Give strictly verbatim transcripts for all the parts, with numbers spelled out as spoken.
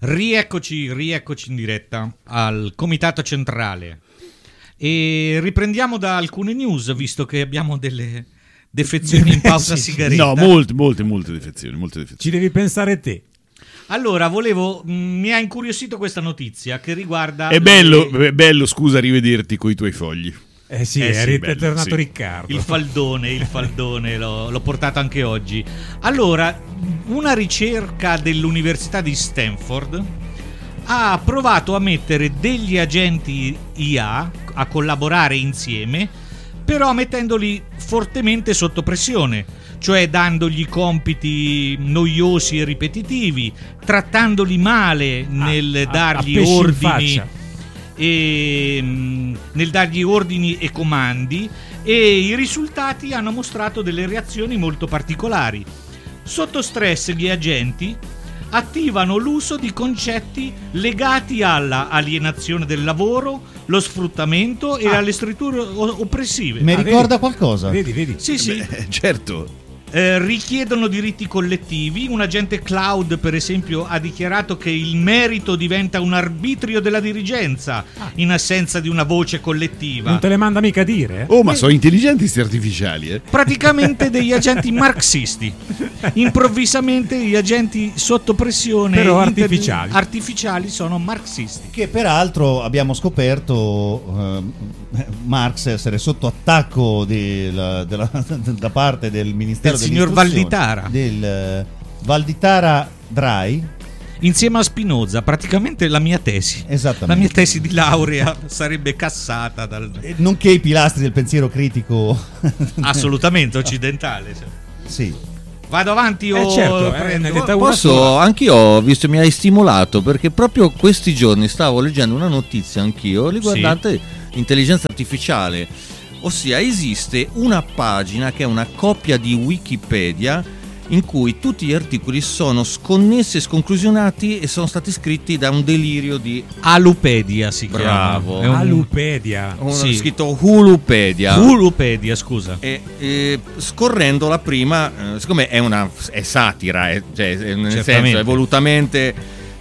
Rieccoci, rieccoci in diretta al Comitato Centrale e riprendiamo da alcune news, visto che abbiamo delle defezioni in pausa sigaretta. No, molte, molte, molte defezioni, molte defezioni. Ci devi pensare te. Allora, volevo, mh, mi ha incuriosito questa notizia che riguarda... È bello, le... è bello, scusa, rivederti coi tuoi fogli. Eh sì, eh è sì, ritornato sì. Riccardo. Il faldone, il faldone l'ho, l'ho portato anche oggi. Allora, una ricerca dell'Università di Stanford ha provato a mettere degli agenti I A a collaborare insieme, però mettendoli fortemente sotto pressione, cioè dandogli compiti noiosi e ripetitivi, trattandoli male nel a, dargli a, a ordini e mh, nel dargli ordini e comandi, e i risultati hanno mostrato delle reazioni molto particolari. Sotto stress gli agenti attivano l'uso di concetti legati alla alienazione del lavoro, lo sfruttamento e ah. alle strutture oppressive. Mi ah, ricorda vedi? qualcosa? Vedi, vedi. Sì, sì. Beh, certo. Eh, richiedono diritti collettivi. Un agente cloud, per esempio, ha dichiarato che il merito diventa un arbitrio della dirigenza ah. in assenza di una voce collettiva. Non te le manda mica a dire? Eh? Oh, ma sono intelligenti questi artificiali, eh? Praticamente degli agenti marxisti. Improvvisamente gli agenti sotto pressione Però inter- artificiali. artificiali sono marxisti. Che peraltro abbiamo scoperto eh, Marx essere sotto attacco di, la, della, da parte del Ministero Del signor Valditara. Del eh, Valditara Drai. Insieme a Spinoza, praticamente la mia tesi. Esattamente. La mia tesi di laurea sarebbe cassata dal... Nonché i pilastri del pensiero critico. Assolutamente occidentale. Sì. Vado avanti o Eh, certo, eh, prendo? ne hai detta una Posso, sola. anch'io ho visto, mi hai stimolato, perché proprio questi giorni stavo leggendo una notizia anch'io riguardante intelligenza artificiale, ossia esiste una pagina che è una copia di Wikipedia in cui tutti gli articoli sono sconnessi e sconclusionati e sono stati scritti da un delirio di Alupedia si Bravo. chiama. È un... Alupedia. uno Sì. scritto Hulupedia. Hulupedia, scusa. E, e scorrendo la prima, eh, siccome è una è satira, è, cioè, è- nel Certamente. senso è volutamente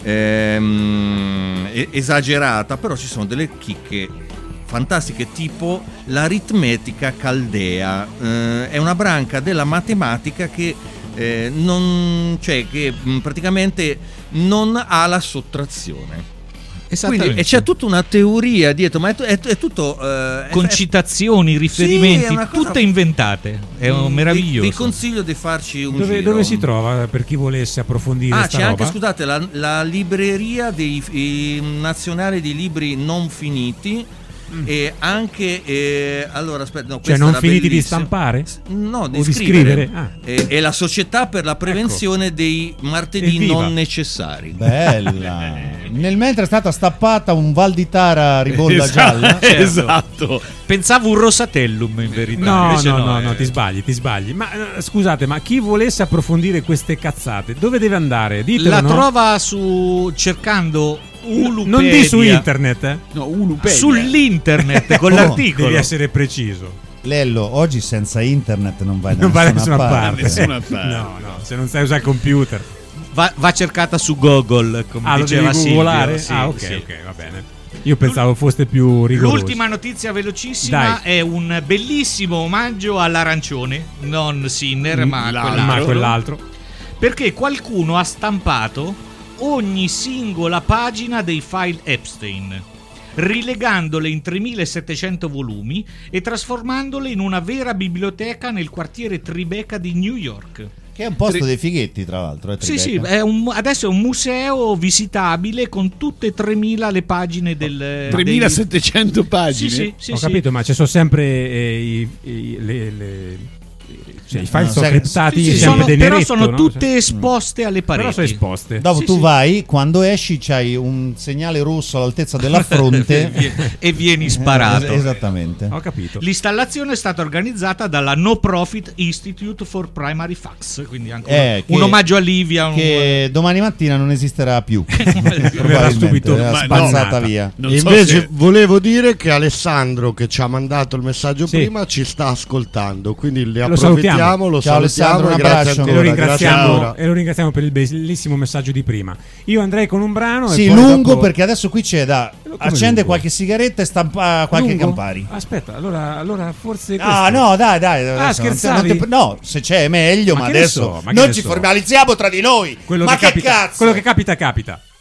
ehm, e- esagerata, però ci sono delle chicche fantastiche, tipo l'aritmetica caldea. Eh, è una branca della matematica che eh, non, cioè che mh, praticamente non ha la sottrazione. Quindi, e c'è tutta una teoria dietro, ma è, è, è tutto eh, Con è- citazioni, riferimenti, Sì, è una cosa- tutte inventate. È un Mm, meraviglioso. Vi, vi consiglio di farci un Dove, giro. dove si trova per chi volesse approfondire Ah, sta c'è roba? anche, scusate, la, la libreria dei, i- nazionale dei libri non finiti. E anche eh, allora aspetta, no, Cioè questa non era finiti di bellissima. stampare? S- No, di O di scrivere. scrivere? Ah. E, e la Società per la Prevenzione dei Martedì Evviva. Non Necessari. Bella. Nel mentre è stata stappata un Valditara ribolla Esatto. gialla. Certo. Esatto. Pensavo un Rosatellum in verità. No, Invece no, no, eh. no, ti sbagli, ti sbagli. Ma eh, scusate, ma chi volesse approfondire queste cazzate, dove deve andare? Ditelo, La no? trova su cercando Hulupedia. Non di su internet, eh? No, Hulupedia. Sull'internet con Oh, l'articolo. Devi essere preciso. Lello, oggi senza internet non vai da Non va da nessuna nessuna parte. parte. Nessuna parte. No, no, se non sai usare il computer. Va, va cercata su Google, come Ah, lo diceva devi Silvio. googolare? Sì, ah, ok, sì. ok, va bene. Io pensavo foste più rigoroso. L'ultima notizia velocissima Dai. è un bellissimo omaggio all'arancione, non Sinner, ma l'altro. quell'altro. Ma quell'altro. Perché qualcuno ha stampato ogni singola pagina dei file Epstein, rilegandole in tremilasettecento volumi e trasformandole in una vera biblioteca nel quartiere Tribeca di New York. Che è un posto Tri- dei fighetti, tra l'altro. Eh, Sì, sì, Tribeca. è un- adesso è un museo visitabile con tutte e tremila le pagine del... tremilasettecento dei... pagine. Sì, sì, sì, Ho sì. capito, ma ci sono sempre eh, i, i- le, le- cioè, i file No, sono sai- criptati Sì, sì, sempre sono- del però neretto, sono no? tutte esposte alle Però pareti. sono esposte. Dopo Sì, tu sì. vai, quando esci c'hai un segnale rosso all'altezza della fronte. E vieni sparato. Eh, esattamente. Ho capito. L'installazione è stata organizzata dalla No Profit Institute for Primary Facts, quindi anche Eh, un che- omaggio a Livia. un- Che domani mattina non esisterà più. Verrà Probabilmente, subito verrà Ma spazzata no. via. Non E so invece se- volevo dire che Alessandro, che ci ha mandato il messaggio Sì. prima, ci sta ascoltando, quindi le Lo approfittiamo salutiamo, lo Ciao, salutiamo Alessandro, un e grazie abbraccio. E ancora. lo, Grazie ringraziamo, ancora. e lo ringraziamo per il bellissimo messaggio di prima. Io andrei con un brano. Sì, e poi lungo dopo- perché adesso qui c'è da Come accende lungo? qualche sigaretta e stampa qualche Lungo? Campari. Aspetta, allora, allora forse. Ah, questo. no, dai, dai. Ah, adesso non ti- scherzavi? non ti- no, se c'è è meglio, Ma ma, che ne adesso so, ma che non ne ci so. formalizziamo tra di noi. Quello ma che che capita, cazzo? quello che capita, capita.